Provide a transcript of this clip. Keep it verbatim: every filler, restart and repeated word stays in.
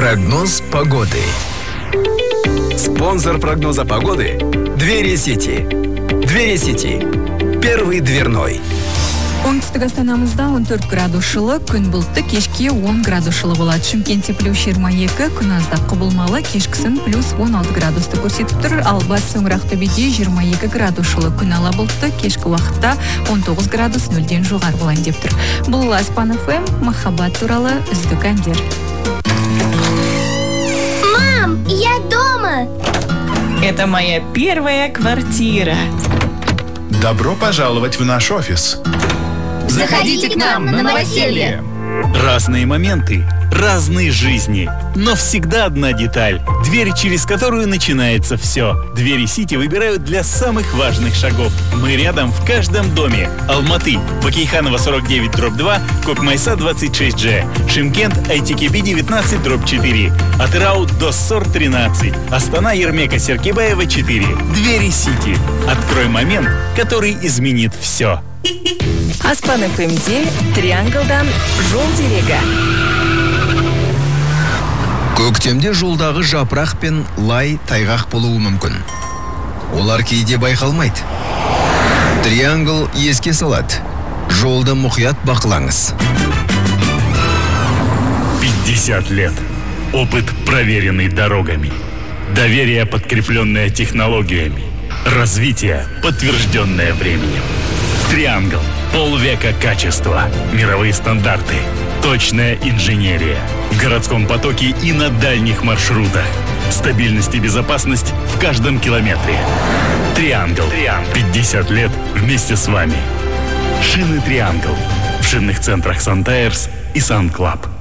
Прогноз погоды. Спонсор прогноза погоды – Двери Сити. Двери Сити. Первый дверной. Оңтүстік Астанамызда он төрт градус жылы, күн бұлтты, кешке он градус жылы болады. Шымкентте плюс жиырма екі, күн аздап құбылмалы, кешкісін плюс он алты градусты көрсетіп тұр. Ал батыс өңір Ақтөбеде жиырма екі градус жылы, күн ала бұлтты, кешкі уақытта он тоғыз градус нөлден жоғары болайын деп тұр. Бұл Аспан эф эм, махаббат туралы үздік әндер. Мам, я дома! Это моя первая квартира. Добро пожаловать в наш офис. Заходите к нам на новоселье. Разные моменты, разные жизни, но всегда одна деталь. Дверь, через которую начинается все. Двери Сити выбирают для самых важных шагов. Мы рядом в каждом доме. Алматы, Бакейханова сорок девять дробь два, Кокмайса двадцать шесть джи, Шымкент, Айтикеби девятнадцать дробь четыре, Атырау, Доссор тринадцать, Астана, Ермека, Серкебаева четыре. Двери Сити. Открой момент, который изменит все. Аспан эф эмде Трианглдан жол дерегі. Көктемде жолдағы жапырақ пен лай тайғақ болуы мүмкін. Олар кейде байқалмайды. Триангл еске салады. Жолды мұқият бақылаңыз. пятьдесят лет. Опыт, проверенный дорогами. Доверие, подкрепленное технологиями. Развитие, подтвержденное временем. Триангл. Полвека качества. Мировые стандарты. Точная инженерия. В городском потоке и на дальних маршрутах. Стабильность и безопасность в каждом километре. Триангл. пятьдесят лет вместе с вами. Шины Триангл. В шинных центрах Сан Тайрс и Сан Клаб.